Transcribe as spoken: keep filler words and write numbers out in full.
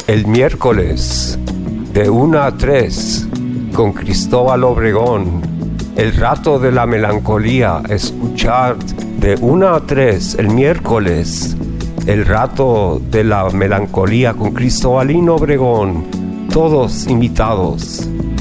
El miércoles, de una a tres, con Cristóbal Obregón. El rato de la melancolía, escuchar de una a tres, el miércoles. El rato de la melancolía con Cristóbalino Obregón. Todos invitados.